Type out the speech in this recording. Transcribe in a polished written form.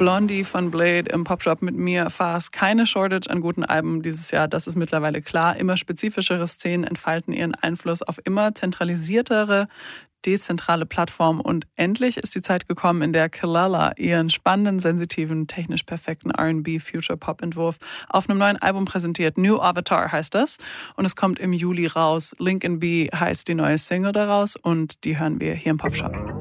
Blondie von Blade im Popshop mit mir. Fast keine Shortage an guten Alben dieses Jahr, das ist mittlerweile klar. Immer spezifischere Szenen entfalten ihren Einfluss auf immer zentralisiertere, dezentrale Plattformen. Und endlich ist die Zeit gekommen, in der Kelela ihren spannenden, sensitiven, technisch perfekten R&B-Future-Pop-Entwurf auf einem neuen Album präsentiert. New Avatar heißt das. Und es kommt im Juli raus. Link in B heißt die neue Single daraus. Und die hören wir hier im Popshop.